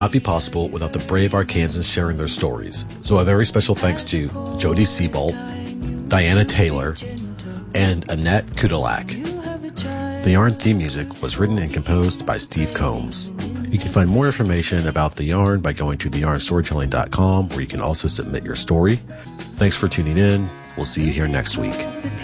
not be possible without the brave Arkansans sharing their stories. So a very special thanks to Jody Seabolt, Diana Taylor, and Annette Kudalak. The Yarn theme music was written and composed by Steve Combs. You can find more information about The Yarn by going to theyarnstorytelling.com, where you can also submit your story. Thanks for tuning in. We'll see you here next week.